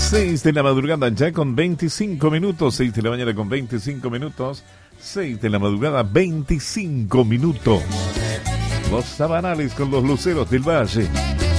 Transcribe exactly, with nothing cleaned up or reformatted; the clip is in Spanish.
seis de la madrugada ya con veinticinco minutos, seis de la mañana con veinticinco minutos, seis de la madrugada veinticinco minutos. Los Sabanales con los Luceros del Valle.